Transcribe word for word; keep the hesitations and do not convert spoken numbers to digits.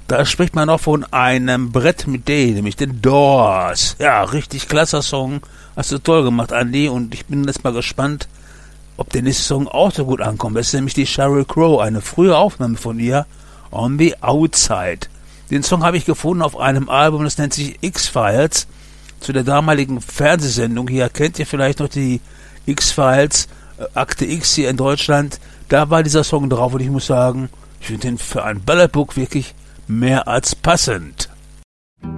Da spricht man auch von einem Brett mit D, nämlich den Doors. Ja, richtig klasse Song. Hast du toll gemacht, Andy. Und ich bin jetzt mal gespannt, ob der nächste Song auch so gut ankommt. Das ist nämlich die Sheryl Crow, eine frühe Aufnahme von ihr, On the Outside. Den Song habe ich gefunden auf einem Album, das nennt sich X-Files, zu der damaligen Fernsehsendung. Hier kennt ihr vielleicht noch die X-Files, äh, Akte X hier in Deutschland. Da war dieser Song drauf und ich muss sagen, ich finde den für ein Ballerbook wirklich mehr als passend.